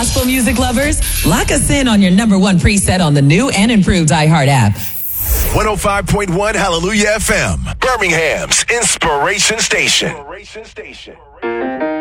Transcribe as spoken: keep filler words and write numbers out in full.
gospel music lovers, lock us in on your number one preset on the new and improved iHeart app. one oh five point one Hallelujah F M, Birmingham's Inspiration Station. Inspiration Station.